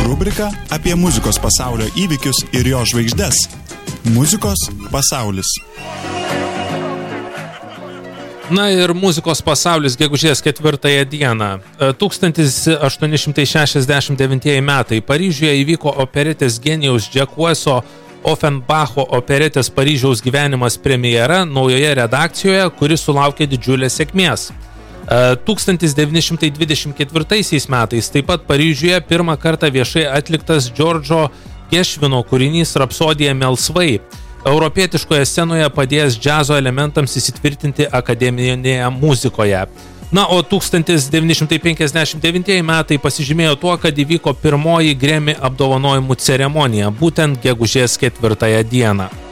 Rubrika apie muzikos pasaulio įvykius ir jo žvaigždes. Muzikos pasaulis. Na ir muzikos pasaulis gegužės 4 dieną. 1869 metai Paryžiuje įvyko operetės genijaus Jacqueso Offenbacho operetės Paryžiaus gyvenimas premjera naujoje redakcijoje, kuri sulaukė didžiulės sėkmės. 1924 metais taip pat Paryžiuje pirmą kartą viešai atliktas Džordžo Gešvino kūrinys Rapsodija melsvai, europietiškoje scenoje padėjęs džiazo elementams įsitvirtinti akademinėje muzikoje. Na, o 1959 metai pasižymėjo tuo, kad įvyko pirmoji Grammy apdovanojimų ceremonija, būtent gegužės 4 dieną.